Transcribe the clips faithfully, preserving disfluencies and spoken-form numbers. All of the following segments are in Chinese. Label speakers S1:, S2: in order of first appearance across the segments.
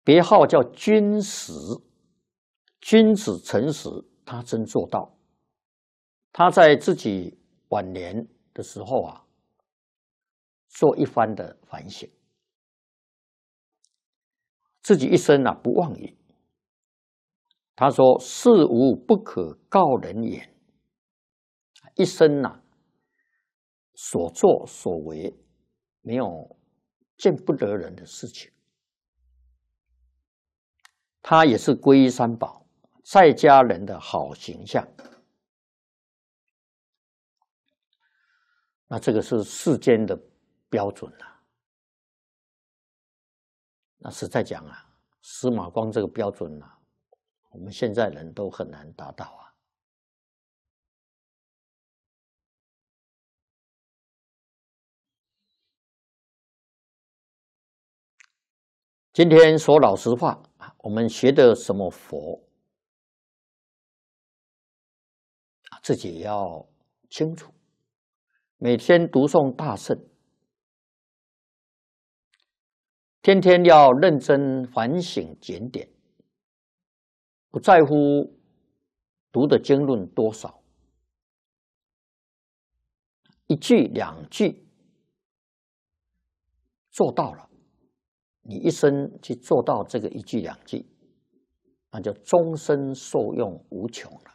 S1: 别号叫君实，君子诚实，他真做到。他在自己晚年的时候啊，做一番的反省，自己一生啊不忘语。他说：“事无不可告人言。”一生呐、啊，所作所为没有见不得人的事情。他也是皈依三宝，在家人的好形象。那这个是世间的标准啊。那实在讲啊，司马光这个标准啊，我们现在人都很难达到啊。今天说老实话，我们学的什么佛，自己也要清楚。每天读诵大圣，天天要认真反省检点，不在乎读的经论多少，一句两句做到了，你一生去做到这个一句两句，那就终身受用无穷了。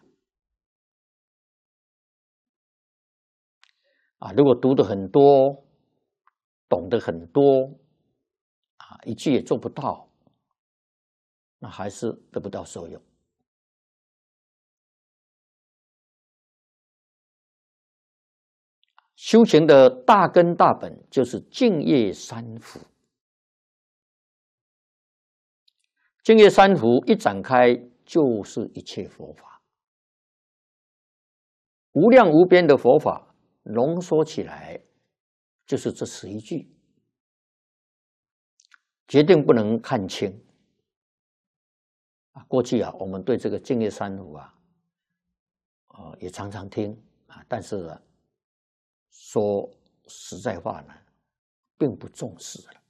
S1: 啊，如果读的很多，懂得很多，啊，一句也做不到，那还是得不到受用。修行的大根大本就是净业三福。净业三福一展开，就是一切佛法，无量无边的佛法。浓缩起来，就是这十一句，决定不能看轻。啊，过去啊，我们对这个净业三福啊，呃，也常常听啊，但是啊，说实在话呢，并不重视了。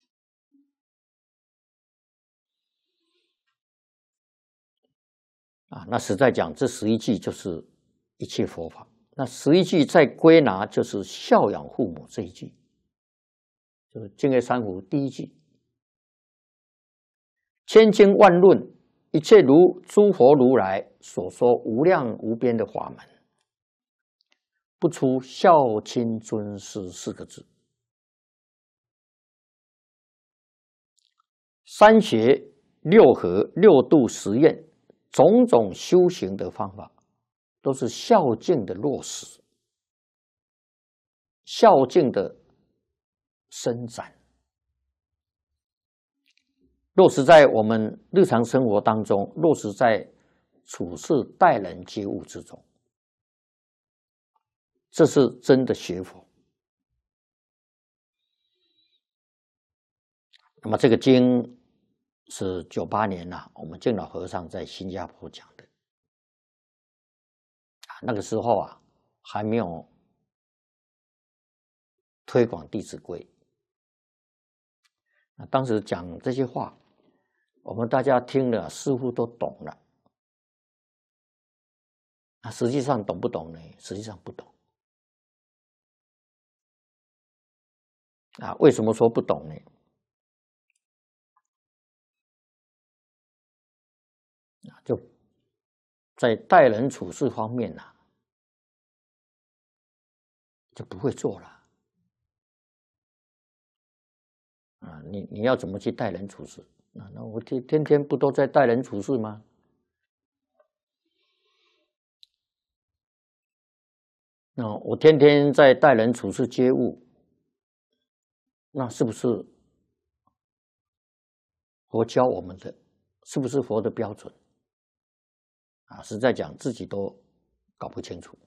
S1: 啊，那实在讲，这十一句就是一切佛法。那十一句再归纳，就是孝养父母这一句，就是净业三福第一句。千经万论，一切如诸佛如来所说无量无边的法门，不出孝亲尊师四个字。三学六合六度十愿，种种修行的方法，都是孝敬的落实，孝敬的伸展，落实在我们日常生活当中，落实在处事待人接物之中，这是真的学佛。那么这个经是九八年啊，我们净老和尚在新加坡讲的。那个时候啊，还没有推广《弟子规》。那当时讲这些话，我们大家听了似乎都懂了。那实际上懂不懂呢？实际上不懂。啊，为什么说不懂呢？啊，就在待人处事方面呢、啊，就不会做了。啊，你你要怎么去待人处事？啊，那我天天天不都在待人处事吗？那我天天在待人处事接物，那是不是佛教我们的？是不是佛的标准？啊，实在讲自己都搞不清楚。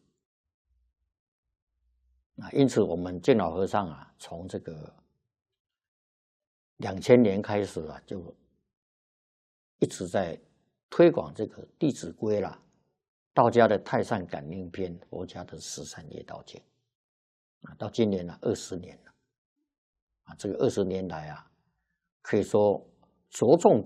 S1: 啊，因此我们净老和尚啊，从这个两千年开始啊，就一直在推广这个《弟子规》啦，道家的《太上感应篇》，佛家的《十三业道经》啊，到今年呢二十年了啊，这个二十年来啊，可以说着重